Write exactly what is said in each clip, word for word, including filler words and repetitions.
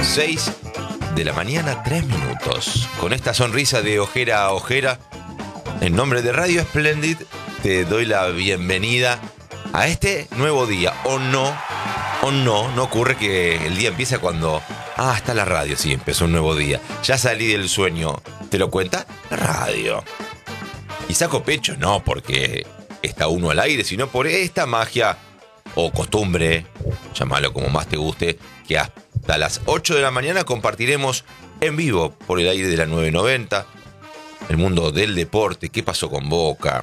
seis de la mañana, tres minutos. Con esta sonrisa de ojera a ojera, en nombre de Radio Splendid, te doy la bienvenida a este nuevo día. O no, o no, no ocurre que el día empieza cuando... Ah, está la radio, sí, empezó un nuevo día. Ya salí del sueño. ¿Te lo cuenta? La radio. Y saco pecho, no porque está uno al aire, sino por esta magia o costumbre, llámalo como más te guste, que hasta las ocho de la mañana compartiremos en vivo por el aire de la nueve noventa el mundo del deporte. ¿Qué pasó con Boca?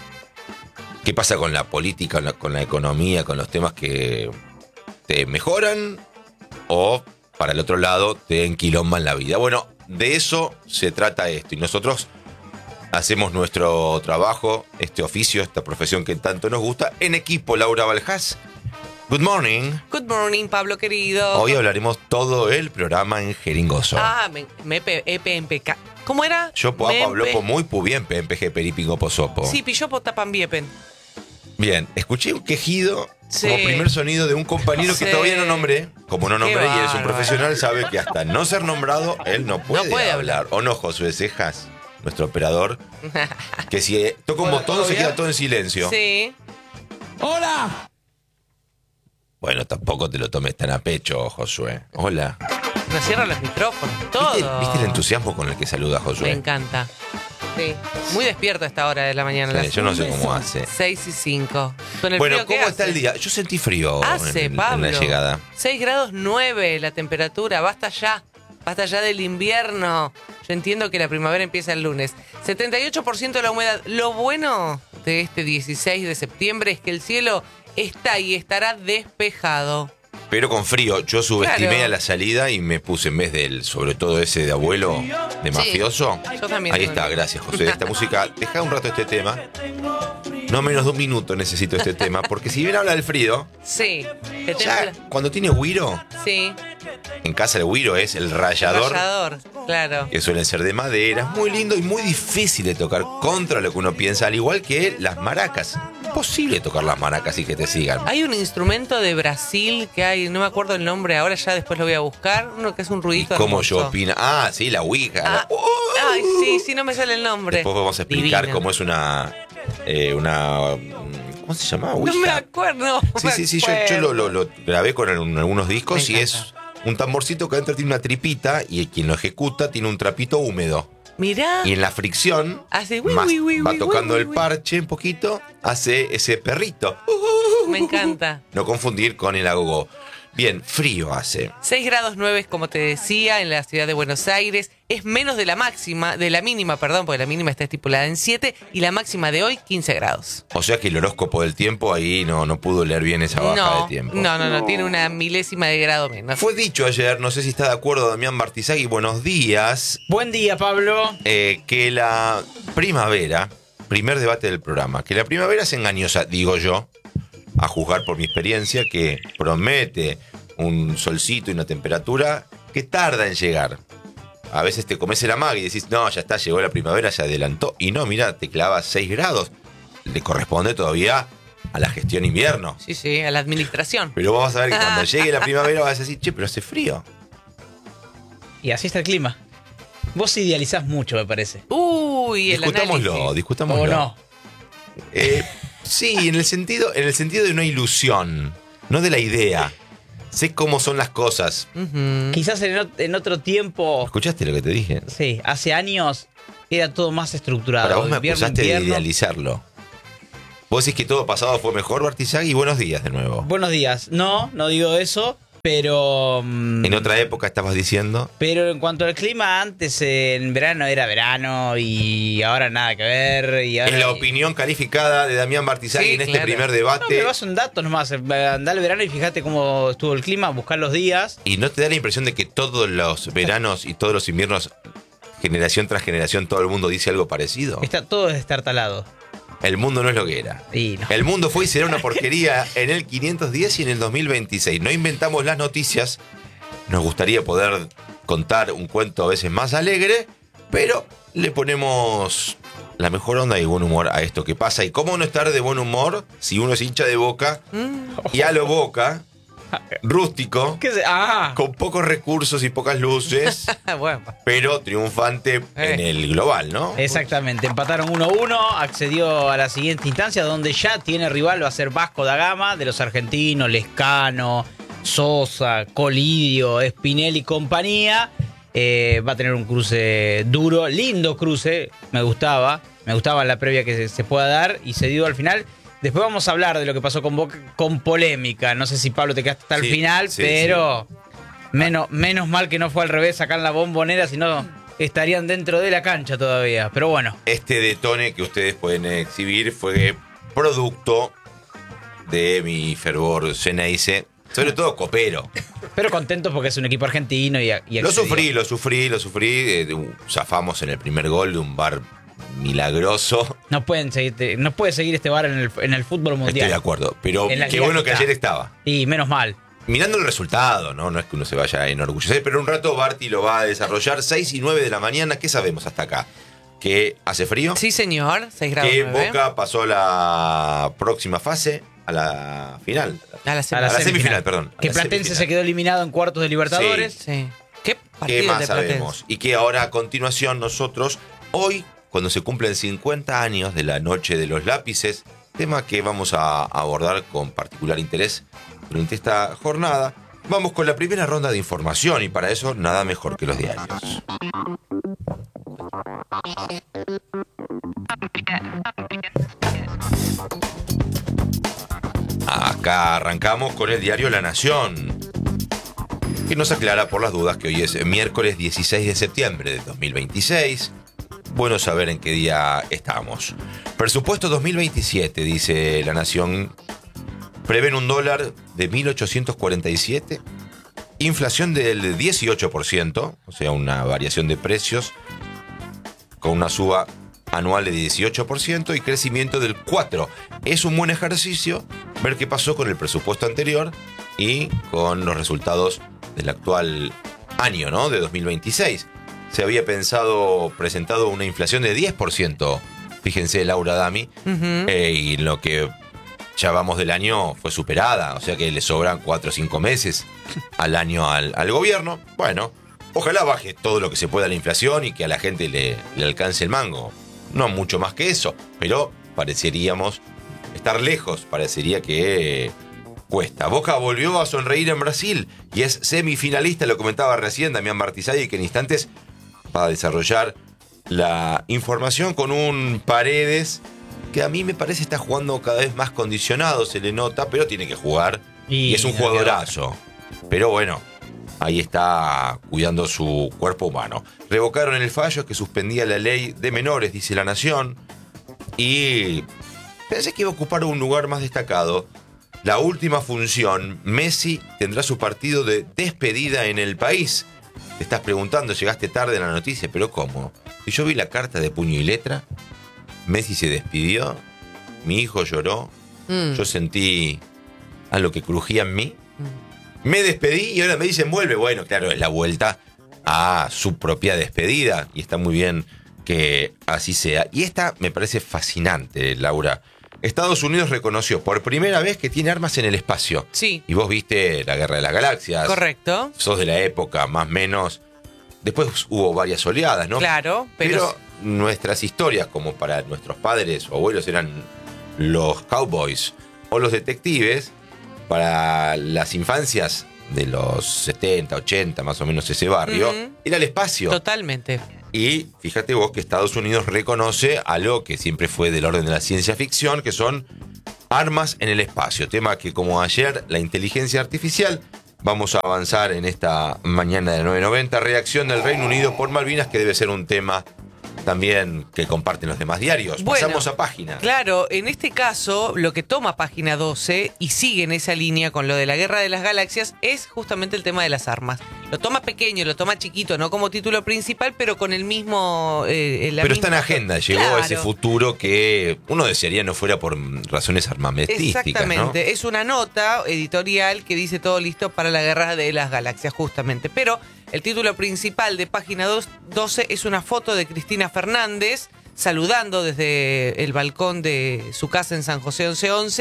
¿Qué pasa con la política, con la economía, con los temas que te mejoran o, para el otro lado, te enquilomban la vida? Bueno, de eso se trata esto. Y nosotros hacemos nuestro trabajo, este oficio, esta profesión que tanto nos gusta, en equipo. Laura Baljás, good morning. Good morning, Pablo querido. Hoy hablaremos todo el programa en jeringoso. Ah, me, me E P M K. ¿Cómo era? Yo po hablo po muy pu bien, P M P G, peripigo posopo. Sí, pillopo tapan biepen. Bien, escuché un quejido sí. como primer sonido de un compañero sí. que todavía no nombré. Como no nombré y eres un profesional, sabe que hasta no ser nombrado, él no puede, no puede hablar. hablar. ¿O no, Josué Cejas, nuestro operador? Que si eh, toca un botón se queda todo en silencio. Sí. ¡Hola! Bueno, tampoco te lo tomes tan a pecho, Josué. Hola. Nos cierran los micrófonos, todo. ¿Viste, ¿Viste el entusiasmo con el que saluda Josué? Me encanta. Sí. Muy despierto a esta hora de la mañana. Sí, yo no sé cómo hace. seis y cinco. Con el bueno, frío ¿cómo que está hace? el día? Yo sentí frío hace, en, Pablo. en la llegada. seis grados nueve la temperatura. Basta ya. Basta ya del invierno. Yo entiendo que la primavera empieza el lunes. setenta y ocho por ciento de la humedad. Lo bueno de este dieciséis de septiembre es que el cielo está y estará despejado. Pero con frío. Yo subestimé claro. a la salida y me puse en vez del, sobre todo ese de abuelo, de mafioso. Sí, yo también. Ahí está, gracias, José. Esta música, deja un rato este tema. No menos de un minuto necesito este tema, porque si bien habla del frío, sí. ya cuando tiene güiro, sí. en casa el güiro es el rallador, el rallador, claro. que suelen ser de madera, muy lindo y muy difícil de tocar contra lo que uno piensa, al igual que las maracas. Imposible tocar las maracas y que te sigan. Hay un instrumento de Brasil que hay, no me acuerdo el nombre, ahora ya después lo voy a buscar, uno que es un ruidito ¿Y cómo hermoso. yo opino? Ah, sí, la ouija. Ah, la... ¡Uh! Ay, sí, sí, no me sale el nombre. Después vamos a explicar Divino. cómo es una... Eh, una... ¿Cómo se llama? Ouija. No me acuerdo. No sí, me sí, sí, yo, yo lo, lo, lo grabé con en algunos discos y es un tamborcito que adentro tiene una tripita y quien lo ejecuta tiene un trapito húmedo. Mirá. Y en la fricción hace uy, más, uy, uy, va uy, tocando uy, el uy. parche un poquito, hace ese perrito. Me encanta. No confundir con el agogó. Bien, frío hace. seis grados nueve, como te decía, en la ciudad de Buenos Aires. Es menos de la máxima, de la mínima, perdón, porque la mínima está estipulada en siete y la máxima de hoy, quince grados. O sea que el horóscopo del tiempo ahí no, no pudo leer bien esa baja no, de tiempo. No, no, no, tiene una milésima de grado menos. Fue dicho ayer, no sé si está de acuerdo Damián Bartizagui, buenos días. Buen día, Pablo. Eh, que la primavera, primer debate del programa, que la primavera es engañosa, digo yo, a juzgar por mi experiencia, que promete un solcito y una temperatura que tarda en llegar. A veces te comes el amague y decís, no, ya está, llegó la primavera, se adelantó. Y no, mira, te clavas seis grados. Le corresponde todavía a la gestión invierno. Sí, sí, a la administración. Pero vamos a ver que cuando llegue la primavera vas a decir, che, pero hace frío. Y así está el clima. Vos idealizás mucho, me parece. Uy, el Discutámoslo, análisis. discutámoslo. ¿O no? Eh, sí, en el sentido, en el sentido de una ilusión, no de la idea. Sé cómo son las cosas. Uh-huh. Quizás en, ot- en otro tiempo, ¿Escuchaste lo que te dije? sí, hace años era todo más estructurado. Para vos me Invierno, acusaste de invierno. idealizarlo. Vos decís que todo pasado fue mejor, Bartizagui, y buenos días de nuevo. Buenos días. No, no digo eso, pero... mm, En otra época estabas diciendo... Pero en cuanto al clima, antes en verano era verano y ahora nada que ver. Y ahora Es la opinión calificada de Damián Bartizagui Sí, en este claro. primer No, debate. pero son datos nomás. Andá al verano y fíjate cómo estuvo el clima, buscar los días. ¿Y no te da la impresión de que todos los veranos y todos los inviernos, generación tras generación, todo el mundo dice algo parecido? Está todo destartalado. El mundo no es lo que era. Y no. El mundo fue y será una porquería en el quinientos diez y en el dos mil veintiséis. No inventamos las noticias. Nos gustaría poder contar un cuento a veces más alegre, pero le ponemos la mejor onda y buen humor a esto que pasa. ¿Y cómo no estar de buen humor si uno es hincha de Boca? Mm. Y a lo Boca rústico, ¿Qué se- Ah, con pocos recursos y pocas luces, Bueno, pero triunfante en el global, ¿no? exactamente. Empataron uno a uno, accedió a la siguiente instancia donde ya tiene rival, va a ser Vasco da Gama, de los argentinos, Lescano, Sosa, Colidio, Spinelli y compañía. Eh, va a tener un cruce duro, lindo cruce, me gustaba, me gustaba la previa que se, se pueda dar y se dio al final. Después vamos a hablar de lo que pasó con Boca, con polémica. No sé si Pablo te quedaste hasta el Sí, final, sí, pero menos, menos mal que no fue al revés acá en la Bombonera, si no estarían dentro de la cancha todavía. Pero bueno, Este detone que ustedes pueden exhibir fue producto de mi fervor Ceneice, sobre todo copero. pero contentos porque es un equipo argentino y, y Lo accedió. sufrí, lo sufrí, lo sufrí. eh, de un- Zafamos en el primer gol de un bar milagroso. No pueden seguir, no puede seguir este bar en el, en el fútbol mundial. Estoy de acuerdo, pero En la qué liga bueno que que está. ayer estaba. Y menos mal. Mirando el resultado, ¿no? No es que uno se vaya a enorgullecer, pero un rato Barty lo va a desarrollar. seis y nueve de la mañana, ¿qué sabemos hasta acá? Que hace frío, sí, señor, seis grados. que nueve. Boca pasó a la próxima fase, a la final. A la A semana. la semifinal, perdón, a Que la Platense semifinal. se quedó eliminado en cuartos de Libertadores. Sí. ¿Qué ¿Qué partido más de Platense? sabemos? Y que ahora a continuación nosotros, hoy, cuando se cumplen cincuenta años de la Noche de los Lápices, tema que vamos a abordar con particular interés durante esta jornada, vamos con la primera ronda de información y para eso nada mejor que los diarios. Acá arrancamos con el diario La Nación, que nos aclara por las dudas que hoy es miércoles dieciséis de septiembre de dos mil veintiséis. Bueno saber en qué día estamos. Presupuesto dos mil veintisiete, dice La Nación. Prevén un dólar de mil ochocientos cuarenta y siete, inflación del dieciocho por ciento, o sea, una variación de precios con una suba anual de dieciocho por ciento y crecimiento del cuatro por ciento. Es un buen ejercicio ver qué pasó con el presupuesto anterior y con los resultados del actual año, ¿no? De dos mil veintiséis. Se había pensado, presentado una inflación de diez por ciento, fíjense, Laura Dami, Ujú. eh, y lo que ya vamos del año fue superada, o sea que le sobran cuatro o cinco meses al año al, al gobierno. Bueno, ojalá baje todo lo que se pueda la inflación y que a la gente le, le alcance el mango. No mucho más que eso, pero pareceríamos estar lejos, parecería que cuesta. Boca volvió a sonreír en Brasil y es semifinalista, lo comentaba recién Damián Martizay, que en instantes va a desarrollar la información con un Paredes que a mí me parece está jugando cada vez más condicionado, se le nota, pero tiene que jugar y, Y es un no queda jugadorazo. Pero bueno, ahí está cuidando su cuerpo humano. Revocaron el fallo que suspendía la ley de menores, dice La Nación, y pensé que iba a ocupar un lugar más destacado. La última función, Messi tendrá su partido de despedida en el país. Te estás preguntando, llegaste tarde a la noticia, pero ¿cómo? Si yo vi la carta de puño y letra, Messi se despidió, mi hijo lloró, Mm. yo sentí algo que crujía en mí, me despedí y ahora me dicen vuelve. Bueno, claro, es la vuelta a su propia despedida y está muy bien que así sea. Y esta me parece fascinante, Laura. Estados Unidos reconoció por primera vez que tiene armas en el espacio. Sí, Y vos viste la Guerra de las Galaxias. correcto. Sos de la época, más o menos. Después hubo varias oleadas, ¿no? Claro, pero, Pero nuestras historias, como para nuestros padres o abuelos, eran los cowboys o los detectives. Para las infancias de los setenta, ochenta, más o menos ese barrio, Ujú. era el espacio. totalmente. Y fíjate vos que Estados Unidos reconoce algo que siempre fue del orden de la ciencia ficción, que son armas en el espacio. Tema que, como ayer, la inteligencia artificial. Vamos a avanzar en esta mañana de nueve noventa. Reacción del Reino Unido por Malvinas, que debe ser un tema también que comparten los demás diarios. Bueno, Pasamos a página. Claro, en este caso, lo que toma Página doce y sigue en esa línea con lo de la Guerra de las Galaxias es justamente el tema de las armas. Lo toma pequeño, lo toma chiquito, no como título principal, pero con el mismo... eh, la Pero misma- está en agenda, llegó Claro. a ese futuro que uno desearía no fuera por razones armamentísticas, Exactamente, ¿no? es una nota editorial que dice todo listo para la Guerra de las Galaxias, justamente. Pero el título principal de Página doce es una foto de Cristina Fernández saludando desde el balcón de su casa en San José once once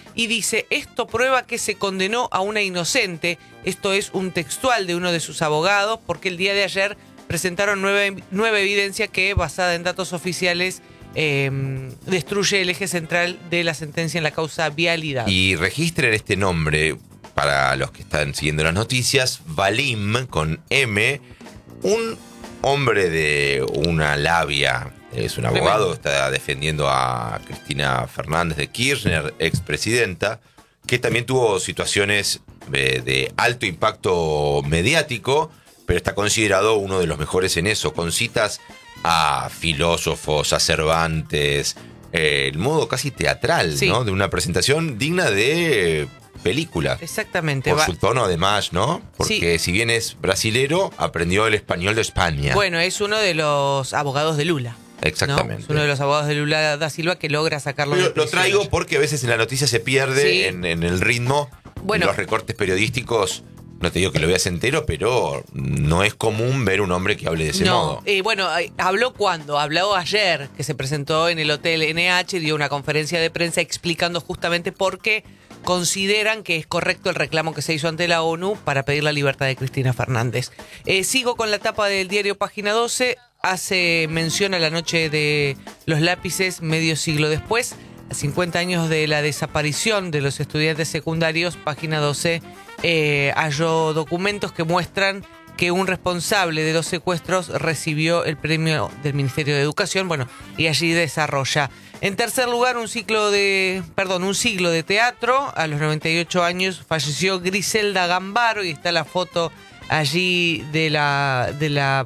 y dice, esto prueba que se condenó a una inocente. Esto es un textual de uno de sus abogados, porque el día de ayer presentaron nueva, nueva evidencia que, basada en datos oficiales, eh, destruye el eje central de la sentencia en la causa vialidad. Y registren este nombre, para los que están siguiendo las noticias, Valim, con M, un hombre de una labia, es un abogado, está defendiendo a Cristina Fernández de Kirchner, expresidenta, que también tuvo situaciones de, de alto impacto mediático, pero está considerado uno de los mejores en eso, con citas a filósofos, a Cervantes, eh, el modo casi teatral, sí, ¿no? De una presentación digna de película. Exactamente. Por Va. su tono, además, ¿no? Porque sí, si bien es brasilero, aprendió el español de España. Bueno, es uno de los abogados de Lula. Exactamente. ¿No? Es uno de los abogados de Lula da Silva que logra sacarlo. Lo, de lo prisión. traigo porque a veces en la noticia se pierde Sí. en, en el ritmo. Bueno. Los recortes periodísticos, no te digo que lo veas entero, pero no es común ver un hombre que hable de ese no, modo. Eh, bueno, eh, habló cuando, habló ayer, que se presentó en el Hotel N H, dio una conferencia de prensa explicando justamente por qué consideran que es correcto el reclamo que se hizo ante la ONU para pedir la libertad de Cristina Fernández. Eh, sigo con la tapa del diario Página doce, hace mención a la noche de los lápices medio siglo después, a cincuenta años de la desaparición de los estudiantes secundarios. Página doce eh, halló documentos que muestran que un responsable de los secuestros recibió el premio del Ministerio de Educación, bueno, y allí desarrolla. En tercer lugar, un ciclo de, perdón, un siglo de teatro. A los noventa y ocho años falleció Griselda Gambaro y está la foto allí de la de la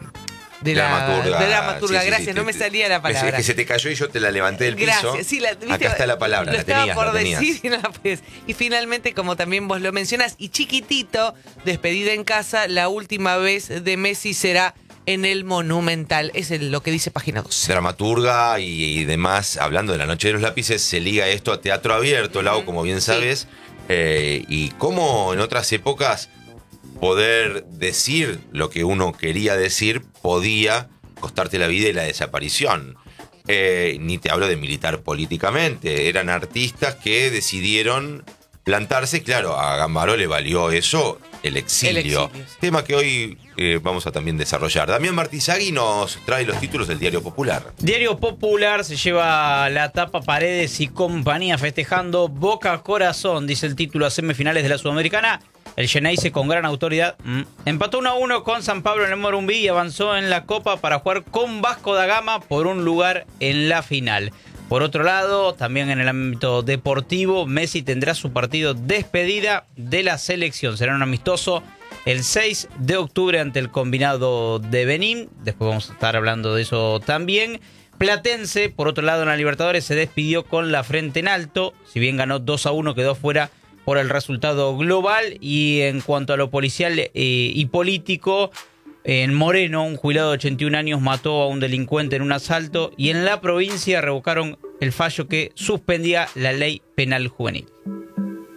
de la Dramaturga. de la dramaturga. Sí, sí, Gracias, sí, no te- me salía la Es palabra. que se te cayó y yo te la levanté del piso. Gracias. Sí, la, ¿viste? Acá está la palabra, Lo la estaba tenías, por la tenías. decir y no la puedes. Y finalmente, como también vos lo mencionás, y chiquitito, despedida en casa, la última vez de Messi será en el Monumental. Es el- lo que dice Página doce. Dramaturga y, y demás, hablando de la noche de los lápices, se liga esto a teatro abierto, Lau, como bien Sí. sabes, eh, y cómo en otras épocas poder decir lo que uno quería decir podía costarte la vida y la desaparición. Eh, ni te hablo de militar políticamente, eran artistas que decidieron plantarse. Claro, a Gambaro le valió eso el exilio, El exilio, sí. tema que hoy eh, vamos a también desarrollar. Damián Martizagui nos trae los títulos del Diario Popular. Diario Popular se lleva la tapa Paredes y compañía festejando Boca Corazón, dice el título, a semifinales de la Sudamericana. El Geneise con gran autoridad mm, empató uno a uno con San Pablo en el Morumbí y avanzó en la Copa para jugar con Vasco da Gama por un lugar en la final. Por otro lado, también en el ámbito deportivo, Messi tendrá su partido despedida de la selección. Será un amistoso el seis de octubre ante el combinado de Benín. Después vamos a estar hablando de eso también. Platense, por otro lado, en la Libertadores se despidió con la frente en alto. Si bien ganó dos a uno, quedó fuera por el resultado global. Y en cuanto a lo policial eh, y político, en Moreno, un jubilado de ochenta y un años mató a un delincuente en un asalto. Y en la provincia revocaron el fallo que suspendía la ley penal juvenil.